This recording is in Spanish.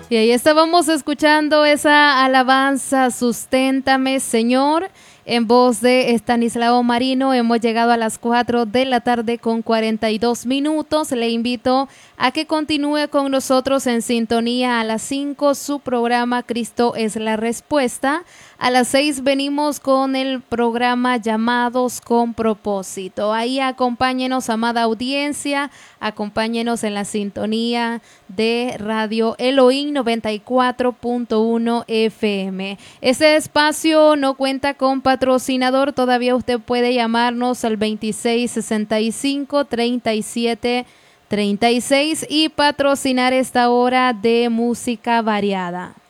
Y ahí estábamos escuchando esa alabanza, Susténtame, Señor, en voz de Estanislao Marino. Hemos llegado a las 4 de la tarde con 42 minutos. Le invito a que continúe con nosotros en sintonía. A las 5 su programa Cristo es la Respuesta. A las 6 venimos con el programa Llamados con Propósito. Ahí acompáñenos, amada audiencia, acompáñenos en la sintonía de Radio Elohim 94.1 FM. Este espacio no cuenta con patrocinador. Todavía usted puede llamarnos al 2665-3736 y patrocinar esta hora de música variada.